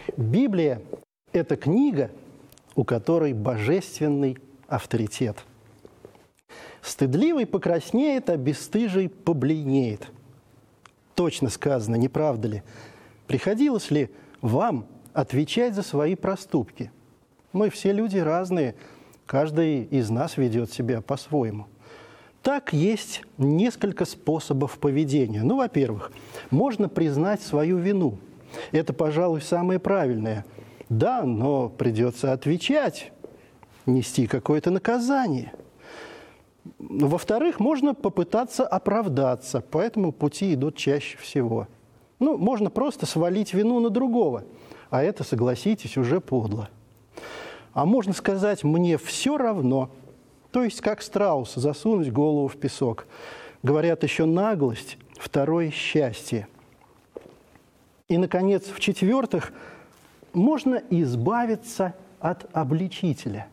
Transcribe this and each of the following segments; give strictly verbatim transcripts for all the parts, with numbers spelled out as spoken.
Библия – это книга, у которой божественный авторитет. Стыдливый покраснеет, а бесстыжий побледнеет. Точно сказано, не правда ли? Приходилось ли вам отвечать за свои проступки? Мы все люди разные, каждый из нас ведет себя по-своему. Так есть несколько способов поведения. Ну, во-первых, можно признать свою вину. Это, пожалуй, самое правильное. Да, но придется отвечать, нести какое-то наказание. Во-вторых, можно попытаться оправдаться, по этому пути идут чаще всего. Ну, можно просто свалить вину на другого, а это, согласитесь, уже подло. А можно сказать «мне все равно», то есть как страус, засунуть голову в песок. Говорят, еще наглость, второе счастье. И, наконец, в-четвертых, можно избавиться от обличителя.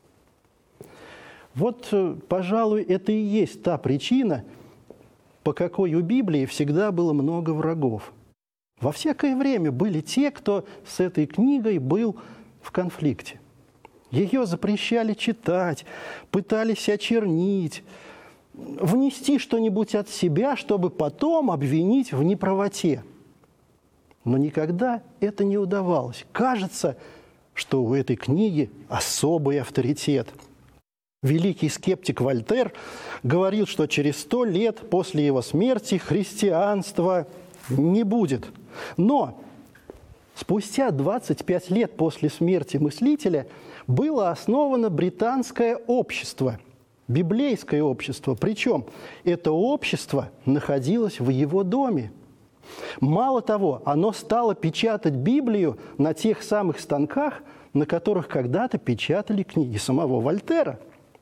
Вот, пожалуй, это и есть та причина, по какой у Библии всегда было много врагов. Во всякое время были те, кто с этой книгой был в конфликте. Ее запрещали читать, пытались очернить, внести что-нибудь от себя, чтобы потом обвинить в неправоте. Но никогда это не удавалось. Кажется, что у этой книги особый авторитет. Великий скептик Вольтер говорил, что через сто лет после его смерти христианства не будет. Но спустя двадцать пять лет после смерти мыслителя было основано британское общество, библейское общество. Причем это общество находилось в его доме. Мало того, оно стало печатать Библию на тех самых станках, на которых когда-то печатали книги самого Вольтера.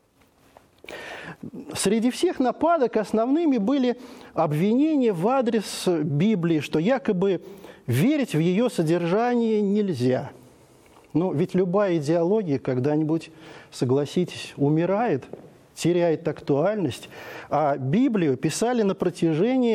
Среди всех нападок основными были обвинения в адрес Библии, что якобы верить в ее содержание нельзя. Но ведь любая идеология когда-нибудь, согласитесь, умирает, теряет актуальность, а Библию писали на протяжении